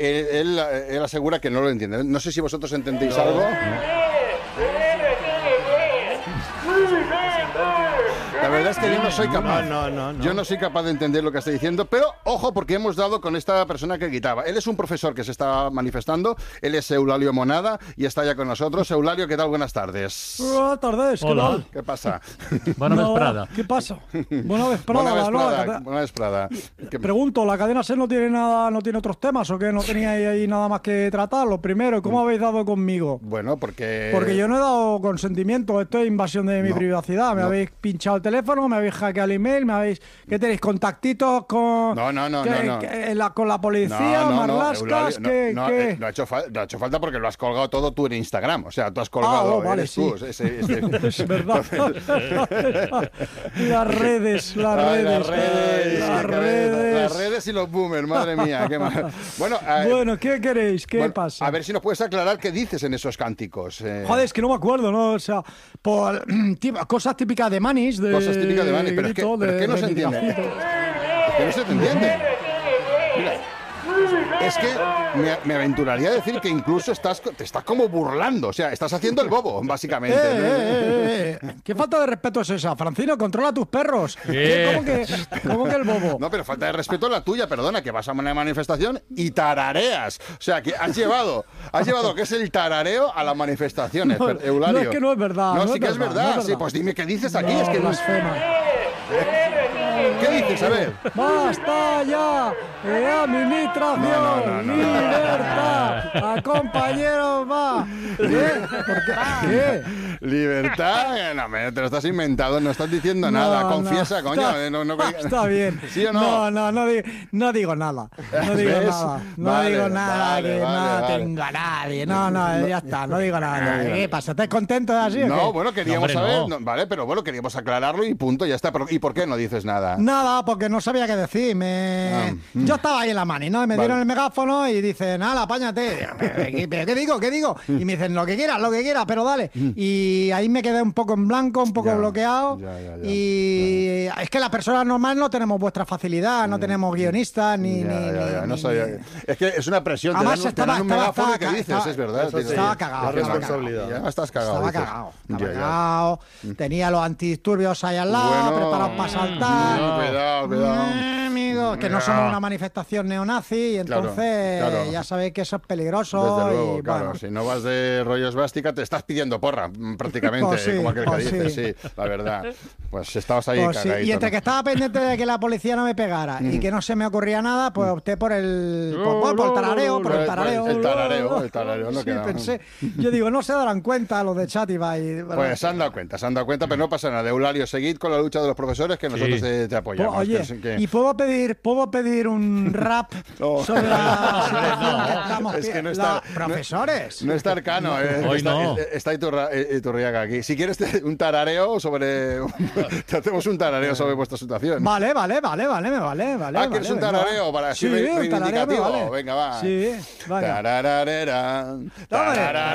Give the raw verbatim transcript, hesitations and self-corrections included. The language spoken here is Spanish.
él, él, él asegura que no lo entiende. No sé si vosotros entendéis no. algo. La verdad es que yo no soy capaz. No, no, no. Yo no soy capaz de entender lo que está diciendo, pero ojo, porque hemos dado con esta persona que gritaba. Él es un profesor que se está manifestando, él es Eulalio Monada y está ya con nosotros. Eulalio, ¿qué tal? Buenas tardes. Buenas tardes, ¿qué Hola. tal? ¿Qué pasa? Buena No, vesprada. ¿Qué pasa? Buena vesprada. Buena ¿no? vesprada, La cade- buena vesprada. ¿Qué- Pregunto, ¿la cadena SER no tiene nada, no tiene otros temas o qué? ¿No teníais ahí nada más que tratar? Lo primero, ¿cómo habéis dado conmigo? Bueno, porque... Porque yo no he dado consentimiento, esto es invasión de mi No, privacidad. Me no. habéis pinchado el teléfono, me habéis hackeado el email, me habéis... ¿Qué tenéis? ¿Contactitos con, No, no, no, que- no, no. que- la- con la policía? No, no, no, ¿Marlascas? Eulalio, ¿Qué? no, no, qué? eh, no ha hecho fal- no ha hecho falta porque lo has colgado todo tú en Instagram. O sea, tú has colgado... Ah, oh, vale, eres tú, sí. ese- ese- Es verdad. las redes, las Ay, redes. las redes, las qué cabeza. redes. Las redes y los boomers, madre mía, qué mal. Bueno, eh, Bueno, ¿qué queréis? ¿Qué bueno, pasa? a ver si nos puedes aclarar qué dices en esos cánticos. eh. Joder, es que no me acuerdo, ¿no? O sea, por tip- cosas típicas de Manis, de Cosas típicas de Manis, pero es que- grito, pero es de que no se entiende. reivindicación. Es que no se te entiende. Mira, es que me, me aventuraría a decir que incluso estás, te estás como burlando. O sea, estás haciendo el bobo, básicamente. Eh, eh, eh, eh. ¿Qué falta de respeto es esa? Francino, controla tus perros. ¿Qué? ¿Cómo que, cómo que el bobo? No, pero falta de respeto la tuya, perdona, que vas a una manifestación y tarareas. O sea, que has llevado, has llevado lo que es el tarareo a las manifestaciones, No, pero, Eulalio. no, es que no es verdad, No, no sí es que es verdad, verdad. no es Sí, verdad. pues dime qué dices aquí. No, es que no- blasfema. ¿Qué dices? A ver. ¡Basta ya! ¡De administración! No, no, no, no. ¡Libertad! ¡A compañeros va! ¿Qué? ¿Por qué? ¿Qué? Libertad, no, me- te lo estás inventando, no estás diciendo No, nada. no, Confiesa, coño. está- eh, no, no- Está bien. ¿Sí o no? No, no, no, di- no digo nada. No digo ¿Ves? nada. No Vale, digo nada, vale, que vale, no vale. tengo a nadie. No, no, ya está, no digo nada. ¿Qué pasa? ¿Estás contento de así o No, qué? bueno, queríamos No, hombre, saber, no. no, vale, pero bueno, queríamos aclararlo y punto, ya está. Pero, ¿y por qué no dices nada? Nada, porque no sabía qué decir. Me... Ah, Yo estaba ahí en la mani, ¿no? Y me Vale. dieron el megáfono y dicen, nada, apáñate. ¿Pero, qué- pero qué digo? ¿Qué digo? Y me dicen, lo que quieras, lo que quieras, pero dale. Y ahí me quedé un poco en blanco, un poco Ya, bloqueado. ya, ya, ya, y es que las personas normales no tenemos vuestra facilidad, no tenemos guionistas ni... Ya, ni, ya, ya, ni- no ni- sabía. Es que es una presión. Te Además, dan, un- te estaba- dan un estaba- megáfono y estaba- ¿qué dices? estaba- Es verdad. eso dices, sí, Estaba cagado, la estaba responsabilidad. Ya estás cagado. Estaba dices. cagado, estaba Ya, ya. cagado, tenía los antidisturbios ahí al lado, Bueno. preparados para saltar. No, cuidado, cuidado. Eh, amigo, que no Ya. somos una manifestación neonazi y Claro, entonces claro. ya sabéis que eso es peligroso. Desde luego, y, claro. bueno. Si no vas de rollo esvástica, te estás pidiendo porra, mm, prácticamente, Pues sí, como aquel que pues dice, sí. sí, la verdad. Pues estabas ahí Pues sí, cagadito, y entre ¿no? que estaba pendiente de que la policía no me pegara y que no se me ocurría nada, pues opté por el, por, bueno, por el tarareo, por el Pues, tarareo. el tarareo, el tarareo, no Sí, queda- pensé. Yo digo, no se darán cuenta los de Chátiva y... Pues se han dado cuenta, se han dado cuenta, pero no pasa nada. Eulalio, seguid con la lucha de los profesores que nosotros Sí. te, te Po- apoyamos. Oye, que es- que- ¿y puedo pedir, puedo pedir un rap No. sobre la situación que estamos Es que no pi- está- la- profesores? No está Arcano, eh, Hoy está, no. eh, está Iturra- eh, Iturriaga aquí. Si quieres te- un tarareo sobre... te hacemos un tarareo sobre vuestra situación. Vale, vale, vale, vale, me vale, vale. Ah, vale, ¿quieres un venga, tarareo va. para así Sí, re- un tarareo me reivindicativo? vale. Venga, va. Sí, venga. Tarararera, Dame. tarara-